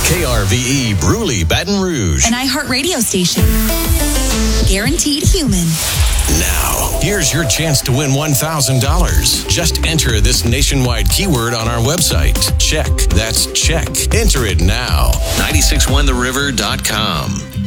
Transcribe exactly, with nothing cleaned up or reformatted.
K R V E Bruley, Baton Rouge. An iHeart radio station. Guaranteed human. Now, here's your chance to win one thousand dollars. Just enter this nationwide keyword on our website. Check. That's check. Enter it now. nine six one the river dot com.